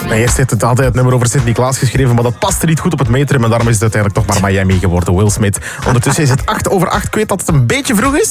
Eerst heeft het altijd het nummer over Sint-Niklaas geschreven, maar dat paste niet goed op het metrum en daarom is het uiteindelijk toch maar Miami geworden. Will Smith. Ondertussen is het 8:08. Ik weet dat het een beetje vroeg is.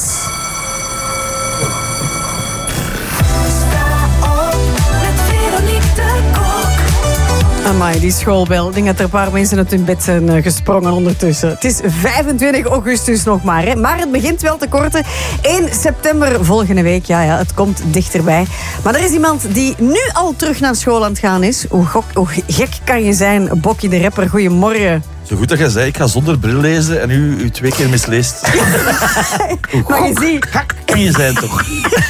Amai, die schoolbel. Ik denk dat er een paar mensen uit hun bed zijn gesprongen ondertussen. Het is 25 augustus nog maar. Hè. Maar het begint wel te korten. 1 september volgende week. Ja, het komt dichterbij. Maar er is iemand die nu al terug naar school aan het gaan is. Hoe gek kan je zijn, Bokkie de rapper? Goedemorgen. Zo goed dat jij zei, ik ga zonder bril lezen en u 2 keer misleest. Maar je ziet... Kan je zijn toch?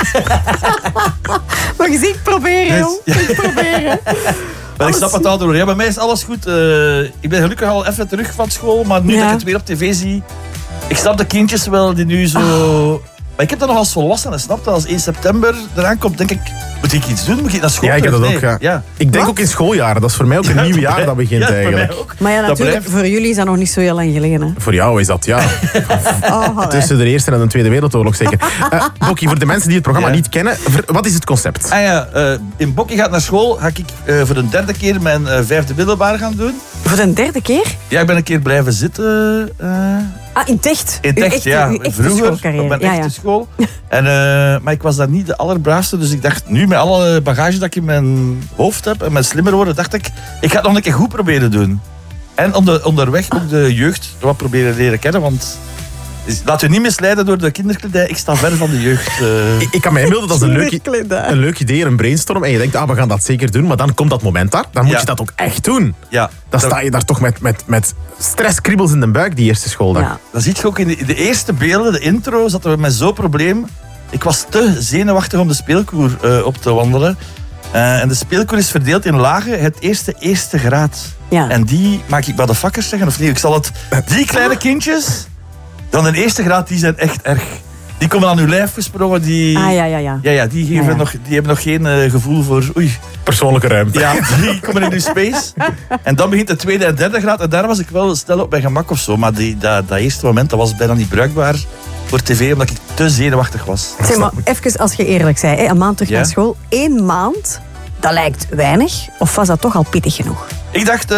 Maar je ziet, ik proberen, jong. Ik proberen. Maar ik snap het al door. Ja, bij mij is alles goed. Ik ben gelukkig al even terug van school, maar nu dat ik het weer op tv zie... Ik snap de kindjes wel die nu zo... Maar ik heb dat nog als volwassene, snap je? Als 1 september eraan komt, denk ik... Moet ik iets doen? Moet ik naar school? Ja, ik heb dat ook. Nee. Ja. Ik denk ook in schooljaren. Dat is voor mij ook een nieuw jaar dat begint eigenlijk. Maar ja, natuurlijk, voor jullie is dat nog niet zo heel lang geleden. Hè? Voor jou is dat, ja. Tussen de Eerste en de Tweede Wereldoorlog zeker. Bokkie, voor de mensen die het programma niet kennen, wat is het concept? In Bokkie gaat naar school, ga ik voor de 3e keer mijn 5e middelbaar gaan doen. Voor de 3e keer? Ja, ik ben een keer blijven zitten. In Techt? In Techt, vroeger, op mijn echte school. Maar ik was daar niet de allerbraafste, dus ik dacht, nu met alle bagage dat ik in mijn hoofd heb en met slimmer worden, dacht ik ga het nog een keer goed proberen doen. En onderweg ook de jeugd wat proberen leren kennen, want laat u niet misleiden door de kinderkledij, ik sta ver van de jeugd. Ik kan me inbeelden dat is een leuk idee, een brainstorm, en je denkt, we gaan dat zeker doen, maar dan komt dat moment daar, dan moet je dat ook echt doen. Ja. Dan sta je daar toch met stresskriebels in de buik die eerste schooldag. Ja. Dan zie je ook in de eerste beelden, de intro, zaten we met zo'n probleem. Ik was te zenuwachtig om de speelkoer op te wandelen. En de speelkoer is verdeeld in lagen, het eerste graad. Ja. En die, mag ik motherfuckers zeggen of niet? Ik zal het... Die kleine kindjes, dan in eerste graad, die zijn echt erg. Die komen aan uw lijf gesprongen, die... Die hebben nog geen gevoel voor... Persoonlijke ruimte. Ja, die komen in uw space. En dan begint de 2e en 3e graad. En daar was ik wel snel op mijn gemak of zo. Maar dat eerste moment, dat was bijna niet bruikbaar voor tv, omdat ik te zenuwachtig was. Zeg maar, even als je eerlijk zei, een maand terug naar school. 1 maand, dat lijkt weinig. Of was dat toch al pittig genoeg? Ik dacht...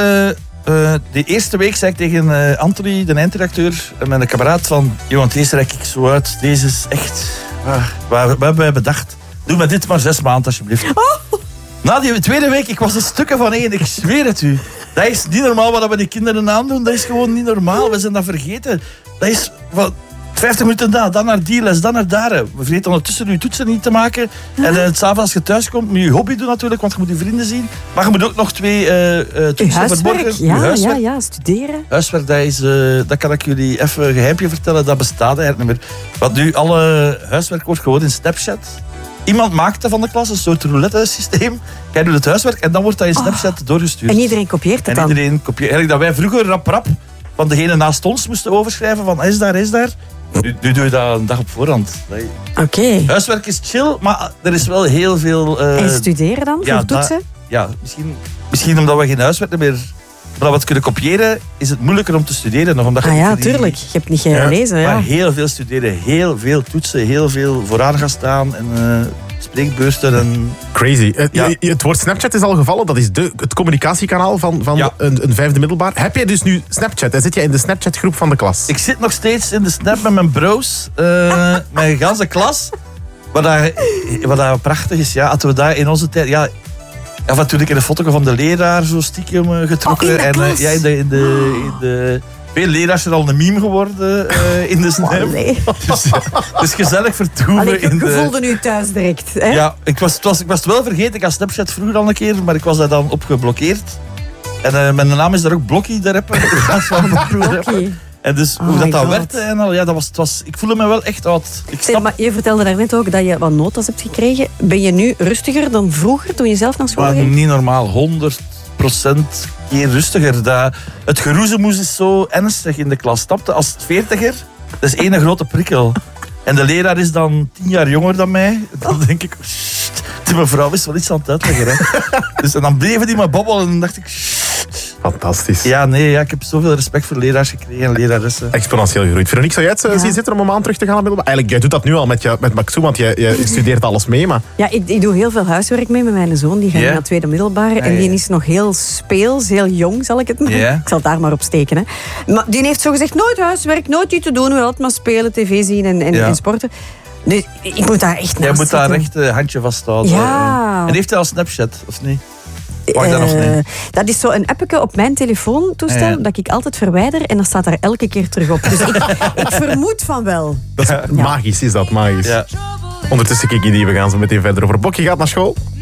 de eerste week zei ik tegen Anthony, de eindredacteur, en mijn kameraad van... Johan, deze rek ik zo uit. Deze is echt... Wat hebben wij bedacht? Doe met dit maar 6 maanden, alsjeblieft. Oh. Na die 2e week, ik was de stukken van 1. Ik zweer het u. Dat is niet normaal wat we die kinderen aandoen. Dat is gewoon niet normaal. We zijn dat vergeten. Dat is... 50 minuten dan naar die les, dan naar daar. We vergeten ondertussen je toetsen niet te maken. En 's avonds als je thuis komt, moet je hobby doen natuurlijk, want je moet je vrienden zien. Maar je moet ook nog 2 toetsen verborgen. Je huiswerk? Ja, studeren. Huiswerk, dat kan ik jullie even een geheimpje vertellen. Dat bestaat eigenlijk niet meer. Want nu, alle huiswerk wordt gewoon in Snapchat. Iemand maakte van de klas een soort roulette systeem. Jij doet het huiswerk en dan wordt dat in Snapchat doorgestuurd. En iedereen kopieert het dan? En iedereen kopieert. Eigenlijk dat wij vroeger rap van degene naast ons moesten overschrijven van is daar. Nu doe je dat een dag op voorhand. Oké. Huiswerk is chill, maar er is wel heel veel... En studeren dan, voor toetsen? Misschien omdat we geen huiswerk meer... Omdat we het kunnen kopiëren, is het moeilijker om te studeren. Nog omdat tuurlijk. Je hebt niet gelezen. Maar heel veel studeren, heel veel toetsen, heel veel vooraan gaan staan en spreekbeurten en... Crazy. Het woord Snapchat is al gevallen. Dat is het communicatiekanaal van een 5e middelbaar. Heb jij dus nu Snapchat? En zit jij in de Snapchat-groep van de klas? Ik zit nog steeds in de Snap met mijn bros. Mijn ganse klas. Wat dat prachtig is, hadden we daar in onze tijd... Ja, natuurlijk in een foto van de leraar zo stiekem getrokken. In de klas? In de veel leraars zijn al een meme geworden in de Snap. Dus gezellig vertoeven. Je voelde nu thuis direct. Hè? Ja, ik was het wel vergeten. Ik had Snapchat vroeger al een keer, maar ik was daar dan op geblokkeerd. En mijn naam is daar ook Blokkie, de rapper. Blokkie. En dus hoe dat werd en al, ik voelde me wel echt oud. Maar je vertelde daarnet ook dat je wat notas hebt gekregen. Ben je nu rustiger dan vroeger toen je zelf naar school ging? Niet normaal, 100% keer rustiger. Het geroezemoes is zo ernstig in de klas. Snapte? Als 40er, dat is één grote prikkel. En de leraar is dan 10 jaar jonger dan mij. Dan denk ik, die mevrouw is wel iets aan het uitleggen. Hè. En dan bleven die maar babbelen en dan dacht ik... Fantastisch. Ja, nee, ik heb zoveel respect voor leraars gekregen en leraressen. Exponentieel gegroeid. Veronique, zou jij het zien zitten om een maand terug te gaan? Eigenlijk, jij doet dat nu al met Maxou, want je studeert alles mee. Maar... Ja, ik doe heel veel huiswerk mee met mijn zoon. Die gaat naar tweede middelbare. En die is nog heel speels, heel jong, zal ik het maar. Ik zal het daar maar op steken. Hè. Maar die heeft zogezegd nooit huiswerk, nooit iets te doen. We altijd maar spelen, tv zien en sporten. Dus ik moet daar echt naast Jij moet daar zitten. echt handje vasthouden. Ja. En heeft hij al Snapchat, of niet? Mag dat nog niet? Dat is zo een appje op mijn telefoontoestel dat ik altijd verwijder en dat staat daar elke keer terug op. Dus ik vermoed van wel. Dat is magisch, is dat magisch. Ja. Ondertussen, Kiki, we gaan zo meteen verder over. Bokje gaat naar school.